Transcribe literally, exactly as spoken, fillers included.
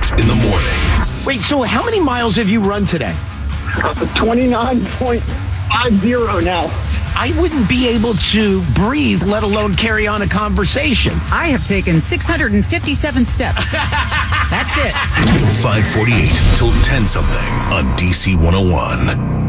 six in the morning. Wait, so how many miles have you run today? Uh, twenty-nine point five zero now. I wouldn't be able to breathe, let alone carry on a conversation. I have taken six hundred fifty-seven steps. That's it. five forty-eight till ten something on D C one oh one.